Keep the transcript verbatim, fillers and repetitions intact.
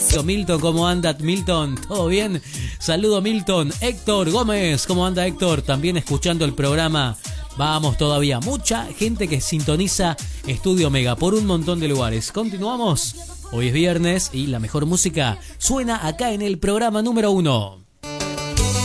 Milton, ¿cómo anda Milton? ¿Todo bien? Saludo Milton. Héctor Gómez, ¿cómo anda Héctor? También escuchando el programa. Vamos todavía, mucha gente que sintoniza Estudio Mega por un montón de lugares. Continuamos. Hoy es viernes y la mejor música suena acá en el programa número uno.